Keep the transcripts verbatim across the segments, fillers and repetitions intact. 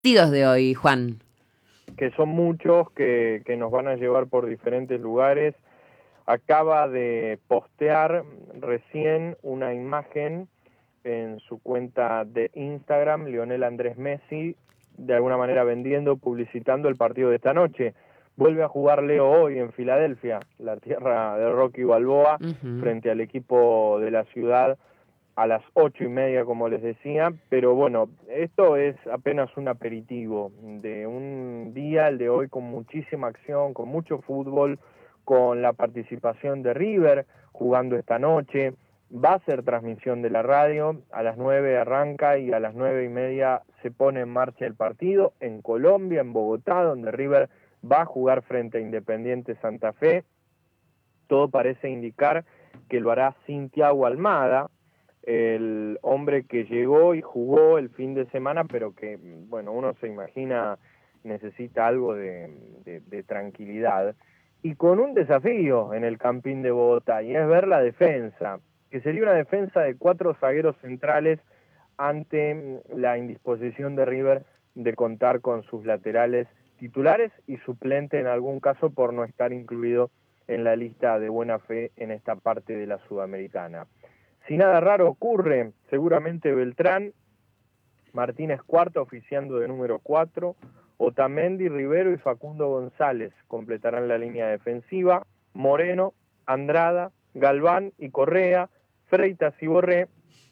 Partidos de hoy, Juan. Que son muchos, que, que nos van a llevar por diferentes lugares. Acaba de postear recién una imagen en su cuenta de Instagram, Lionel Andrés Messi, de alguna manera vendiendo, publicitando el partido de esta noche. Vuelve a jugar Leo hoy en Filadelfia, la tierra de Rocky Balboa, uh-huh. frente al equipo de la ciudad, a las ocho y media, como les decía, pero bueno, esto es apenas un aperitivo de un día, el de hoy, con muchísima acción, con mucho fútbol, con la participación de River jugando esta noche. Va a ser transmisión de la radio, a las nueve arranca y a las nueve y media se pone en marcha el partido en Colombia, en Bogotá, donde River va a jugar frente a Independiente Santa Fe. Todo parece indicar que lo hará sin Thiago Almada, el hombre que llegó y jugó el fin de semana, pero que, bueno, uno se imagina necesita algo de, de, de tranquilidad, y con un desafío en el Campín de Bogotá, y es ver la defensa, que sería una defensa de cuatro zagueros centrales ante la indisposición de River de contar con sus laterales titulares y suplente en algún caso por no estar incluido en la lista de buena fe en esta parte de la Sudamericana. Si nada raro ocurre, seguramente Beltrán, Martínez Cuarta oficiando de número cuatro, Otamendi, Rivero y Facundo González completarán la línea defensiva, Moreno, Andrada, Galván y Correa, Freitas y Borré,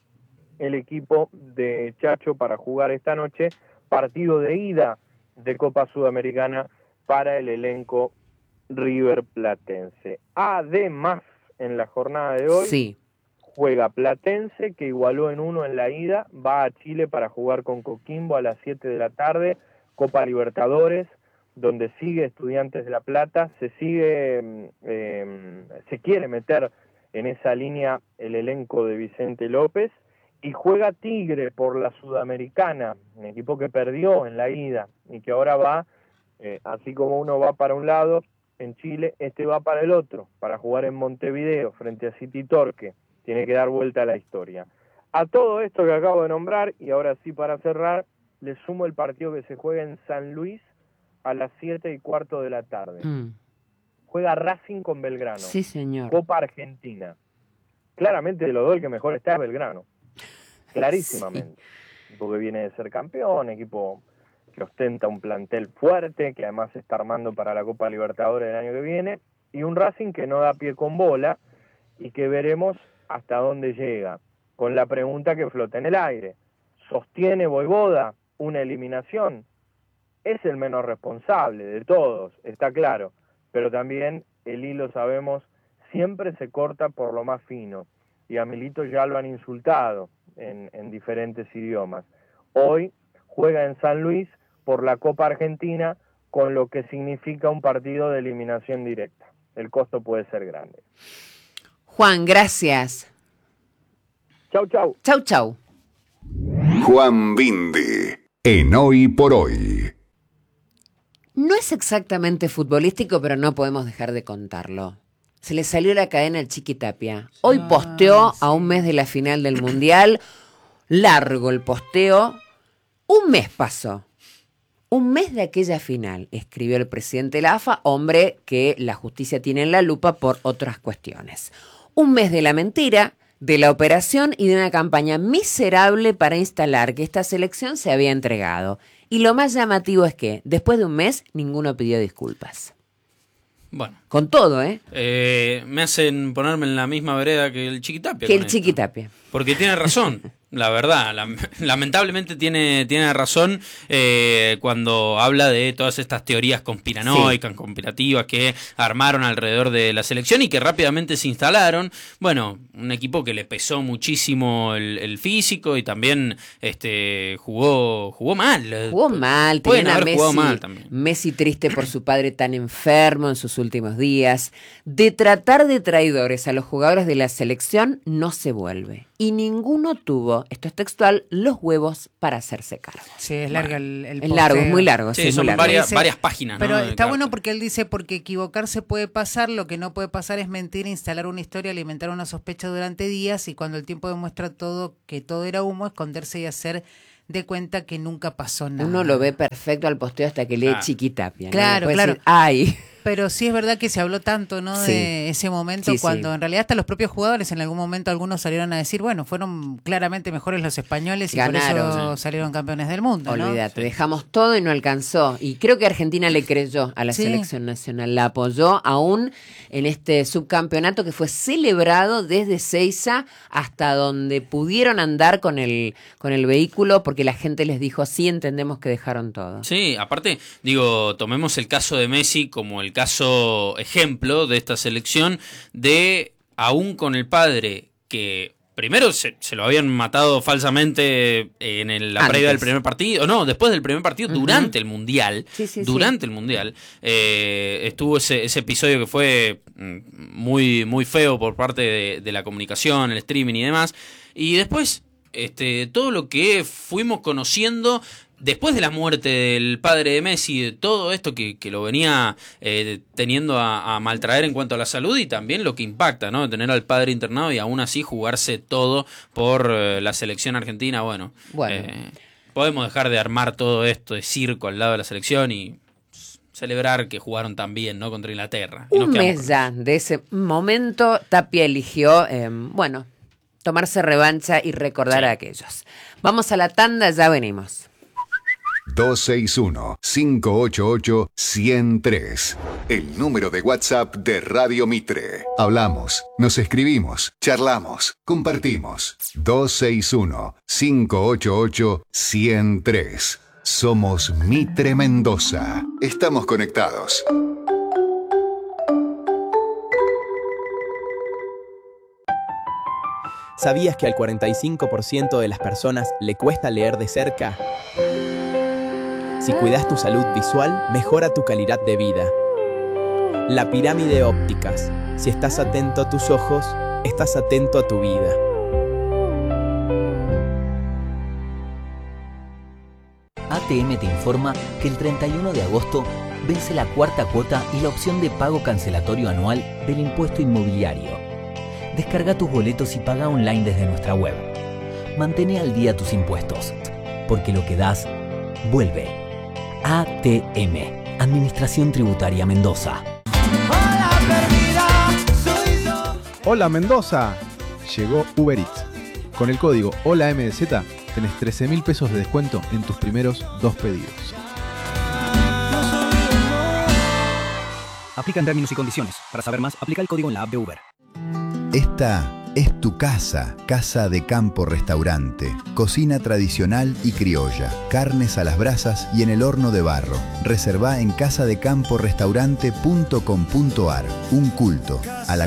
el equipo de Chacho para jugar esta noche, partido de ida de Copa Sudamericana para el elenco River Platense. Además, en la jornada de hoy, sí. juega Platense, que igualó en uno en la ida, va a Chile para jugar con Coquimbo a las siete de la tarde, Copa Libertadores, donde sigue Estudiantes de La Plata, se sigue, eh, se quiere meter en esa línea el elenco de Vicente López, y juega Tigre por la Sudamericana, un equipo que perdió en la ida, y que ahora va, eh, así como uno va para un lado en Chile, este va para el otro, para jugar en Montevideo, frente a City Torque. Tiene que dar vuelta a la historia. A todo esto que acabo de nombrar, y ahora sí para cerrar, le sumo el partido que se juega en San Luis a las siete y cuarto de la tarde. Mm. Juega Racing con Belgrano. Sí, señor. Copa Argentina. Claramente de los dos el que mejor está es Belgrano. Clarísimamente. Sí. Porque viene de ser campeón, equipo que ostenta un plantel fuerte, que además se está armando para la Copa Libertadores del año que viene, y un Racing que no da pie con bola, y que veremos hasta dónde llega, con la pregunta que flota en el aire. ¿Sostiene Vojvoda una eliminación? Es el menos responsable de todos, está claro, pero también el hilo, sabemos, siempre se corta por lo más fino, y a Milito ya lo han insultado en, en diferentes idiomas. Hoy juega en San Luis por la Copa Argentina, con lo que significa un partido de eliminación directa. El costo puede ser grande. Juan, gracias. Chau, chau. Chau, chau. Juan Bindi, en Hoy por Hoy. No es exactamente futbolístico, pero no podemos dejar de contarlo. Se le salió la cadena al Chiqui Tapia. Hoy posteó ah, sí. a un mes de la final del Mundial. Largo el posteo. Un mes pasó. Un mes de aquella final, escribió el presidente de la A F A, hombre que la justicia tiene en la lupa por otras cuestiones. Un mes de la mentira, de la operación y de una campaña miserable para instalar que esta selección se había entregado. Y lo más llamativo es que, después de un mes, ninguno pidió disculpas. Bueno. Con todo, ¿eh? eh me hacen ponerme en la misma vereda que el Chiqui Tapia. Que el Chiqui Tapia. Porque tiene razón. La verdad, lamentablemente tiene, tiene razón eh, cuando habla de todas estas teorías conspiranoicas, sí. conspirativas que armaron alrededor de la selección y que rápidamente se instalaron. Bueno, un equipo que le pesó muchísimo el, el físico y también este jugó jugó mal. Jugó mal, Pueden tenía haber Messi, jugado mal también. Messi triste por su padre tan enfermo en sus últimos días. De tratar de traidores a los jugadores de la selección no se vuelve. Y ninguno tuvo, esto es textual, los huevos para hacerse cargo. Sí, es largo el, el Es largo, es muy largo. Sí, sí, son muy largo. varias, Dice, varias páginas. Pero ¿no? está bueno porque él dice, porque equivocarse puede pasar, lo que no puede pasar es mentir, instalar una historia, alimentar una sospecha durante días y cuando el tiempo demuestra todo que todo era humo, esconderse y hacer dé cuenta que nunca pasó nada. Uno lo ve perfecto al posteo hasta que lee Claro. Chiquitapia. Claro, ¿no? claro. Decir, ay. Pero sí es verdad que se habló tanto, ¿no? Sí. De ese momento, Sí, cuando sí. en realidad hasta los propios jugadores en algún momento algunos salieron a decir, bueno, fueron claramente mejores los españoles y Ganaron, por eso sí. salieron campeones del mundo, ¿no? Olvídate, dejamos todo y no alcanzó. Y creo que Argentina le creyó a la Sí. selección nacional, la apoyó aún en este subcampeonato que fue celebrado desde Ezeiza hasta donde pudieron andar con el, con el vehículo, porque la gente les dijo, sí, entendemos que dejaron todo. Sí, aparte, digo, tomemos el caso de Messi como el caso ejemplo de esta selección, de aún con el padre que primero se, se lo habían matado falsamente en el, la Antes. previa del primer partido, no, después del primer partido, Ujú. durante el Mundial, Sí, sí, durante el Mundial, eh, estuvo ese, ese episodio que fue mm, muy, muy feo por parte de, de la comunicación, el streaming y demás, y después este, todo lo que fuimos conociendo después de la muerte del padre de Messi, de todo esto que, que lo venía eh, teniendo a, a maltraer en cuanto a la salud, y también lo que impacta, ¿no? Tener al padre internado y aún así jugarse todo por eh, la selección argentina. Bueno, Bueno. eh, podemos dejar de armar todo esto de circo al lado de la selección y celebrar que jugaron tan bien, ¿no? Contra Inglaterra. Y nos Un quedamos mes con- ya de ese momento, Tapia eligió, eh, bueno, tomarse revancha y recordar Sí. a aquellos. Vamos a la tanda, ya venimos. dos seis uno, cinco ocho ocho, uno cero tres. El número de WhatsApp de Radio Mitre. Hablamos, nos escribimos, charlamos, compartimos. dos seis uno, cinco ocho ocho, uno cero tres. Somos Mitre Mendoza. Estamos conectados. ¿Sabías que al cuarenta y cinco por ciento de las personas le cuesta leer de cerca? Si cuidas tu salud visual, mejora tu calidad de vida. La pirámide ópticas. Si estás atento a tus ojos, estás atento a tu vida. A T M te informa que el treinta y uno de agosto vence la cuarta cuota y la opción de pago cancelatorio anual del impuesto inmobiliario. Descarga tus boletos y paga online desde nuestra web. Mantén al día tus impuestos, porque lo que das, vuelve. A T M, Administración Tributaria Mendoza. Hola Mendoza, llegó Uber Eats. Con el código HOLAMDZ tenés trece mil pesos de descuento en tus primeros dos pedidos. Aplican términos y condiciones. Para saber más, aplica el código en la app de Uber. Esta es tu casa, Casa de Campo Restaurante. Cocina tradicional y criolla, carnes a las brasas y en el horno de barro. Reservá en casa de campo restaurante punto com punto ar. Un culto a la